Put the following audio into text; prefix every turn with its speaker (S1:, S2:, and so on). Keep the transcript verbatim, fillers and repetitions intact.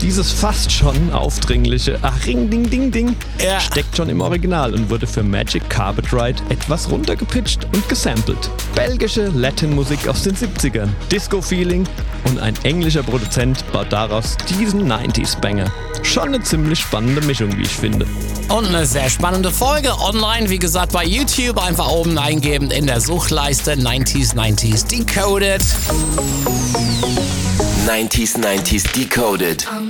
S1: Dieses fast schon aufdringliche Ach, Ring, Ding, Ding, Ding
S2: Ja.
S1: steckt schon im Original und wurde für Magic Carpet Ride etwas runtergepitcht und gesampelt. Belgische Latin-Musik aus den siebzigern, Disco-Feeling und ein englischer Produzent baut daraus diesen neunziger-Banger. Schon eine ziemlich spannende Mischung, wie ich finde.
S2: Und eine sehr spannende Folge online, wie gesagt, bei YouTube einfach oben eingeben in der Suchleiste neunziger neunziger Decoded.
S3: neunziger neunziger Decoded.